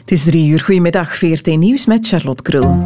Het is 3 uur. Goedemiddag, VRT Nieuws met Charlotte Krul.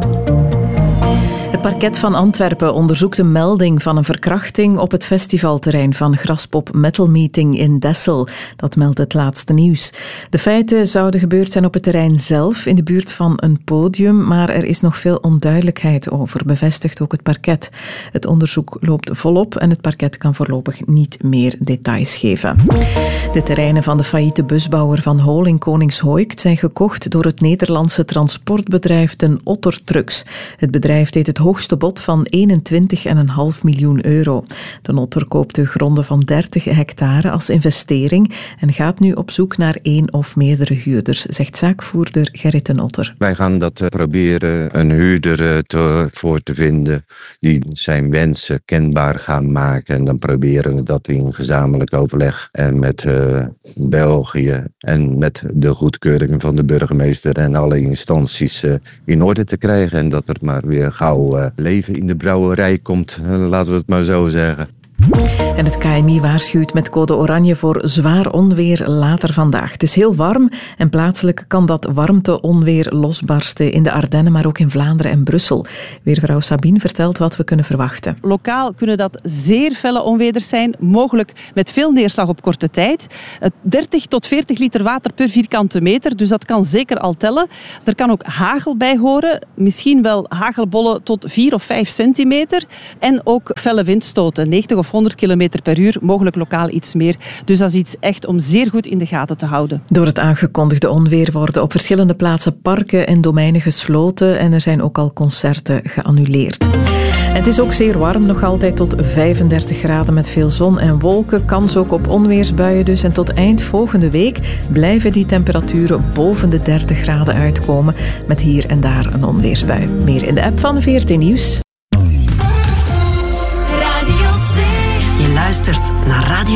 Het parket van Antwerpen onderzoekt een melding van een verkrachting op het festivalterrein van Graspop Metal Meeting in Dessel. Dat meldt het laatste nieuws. De feiten zouden gebeurd zijn op het terrein zelf, in de buurt van een podium, maar er is nog veel onduidelijkheid over, bevestigt ook het parket. Het onderzoek loopt volop en het parket kan voorlopig niet meer details geven. De terreinen van de failliete busbouwer Van Hool in Koningshooikt zijn gekocht door het Nederlandse transportbedrijf Den Otter Trucks. Het bedrijf deed het hoogste bod van 21,5 miljoen euro. Den Otter koopt de gronden van 30 hectare als investering en gaat nu op zoek naar 1 of meerdere huurders, zegt zaakvoerder Gerrit Den Otter. Wij gaan dat proberen een huurder voor te vinden die zijn wensen kenbaar gaan maken. En dan proberen we dat in gezamenlijk overleg en met België en met de goedkeuring van de burgemeester en alle instanties in orde te krijgen. En dat er maar weer gauw leven in de brouwerij komt, laten we het maar zo zeggen. En het KMI waarschuwt met code oranje voor zwaar onweer later vandaag. Het is heel warm en plaatselijk kan dat warmteonweer losbarsten in de Ardennen, maar ook in Vlaanderen en Brussel. Weervrouw Sabine vertelt wat we kunnen verwachten. Lokaal kunnen dat zeer felle onweders zijn, mogelijk met veel neerslag op korte tijd. 30 tot 40 liter water per vierkante meter, dus dat kan zeker al tellen. Er kan ook hagel bij horen, misschien wel hagelbollen tot 4 of 5 centimeter. En ook felle windstoten, 90 of 100 km per uur, mogelijk lokaal iets meer. Dus dat is iets echt om zeer goed in de gaten te houden. Door het aangekondigde onweer worden op verschillende plaatsen parken en domeinen gesloten en er zijn ook al concerten geannuleerd. Het is ook zeer warm, nog altijd tot 35 graden met veel zon en wolken. Kans ook op onweersbuien dus. En tot eind volgende week blijven die temperaturen boven de 30 graden uitkomen met hier en daar een onweersbui. Meer in de app van VRT Nieuws. Je luistert naar Radio